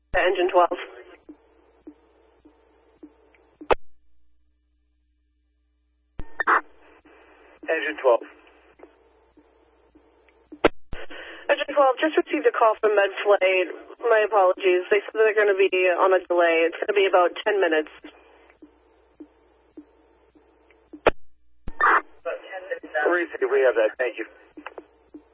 Engine 12. Engine 12. Engine 12, just received a call from MedFlight. My apologies. They said they're going to be on a delay. It's going to be about 10 minutes. We have that. Thank you.